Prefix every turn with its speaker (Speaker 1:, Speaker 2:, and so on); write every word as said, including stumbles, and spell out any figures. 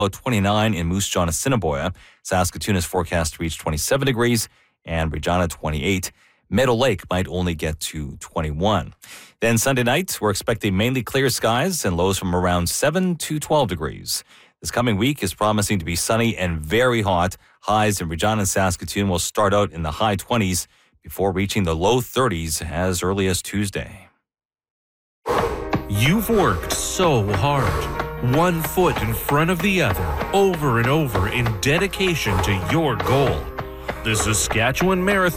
Speaker 1: twenty-nine in Moose Jaw and Assiniboia. Saskatoon is forecast to reach twenty-seven degrees and Regina twenty-eight. Meadow Lake might only get to twenty-one. Then Sunday night, we're expecting mainly clear skies and lows from around seven to twelve degrees. This coming week is promising to be sunny and very hot. Highs in Regina and Saskatoon will start out in the high twenties before reaching the low thirties as early as Tuesday.
Speaker 2: You've worked so hard, one foot in front of the other, over and over in dedication to your goal. The Saskatchewan Marathon